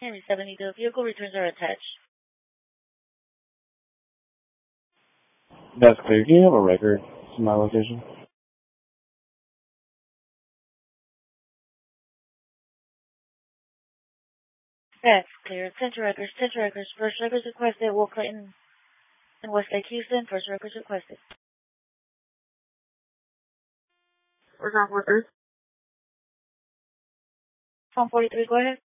Henry 70, the vehicle returns are attached. That's clear. Do you have a record to my location? That's clear. Center records. First records requested. Will Clayton and Westlake Houston. First records requested. What's on 43? Phone 43, go ahead.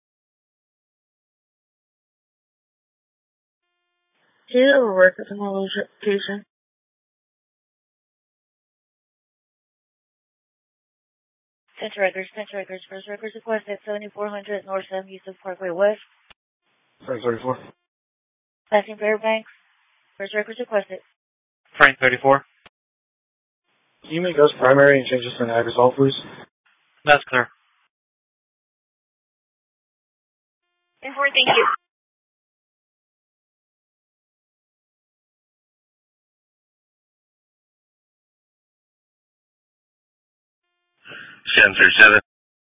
Do you have a record to my location? Center records. First records requested. 7400 North 76 Parkway West. Frank 34. Passing Fairbanks. First records requested. Frank 34. Can you make us primary and change us to Niagara Falls, please? That's clear. 10-4, thank you. Sam 37.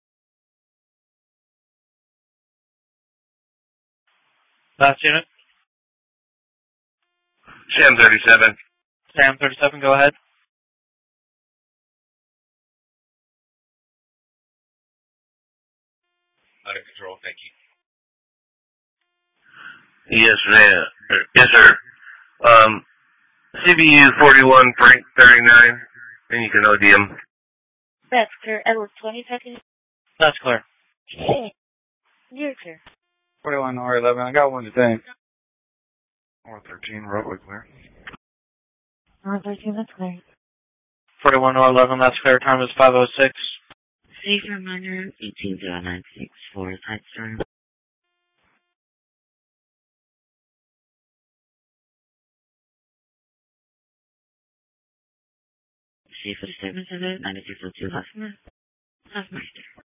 Last unit. Sam 37. Sam 37, go ahead. Under control, thank you. Yes, ma'am. Yes, sir. CBU 41, Frank 39, and you can OD him. That's clear. Edward 20 seconds. That's clear. You're clear. 41 or 11. I got one today. Or 13, roadway clear. Or 13, that's clear. 41 or 11, that's clear. Time is 5:06. Safe reminder, 180964, Tidestone. Safe for the statements of it, 9602 Huffman. Huffmeister.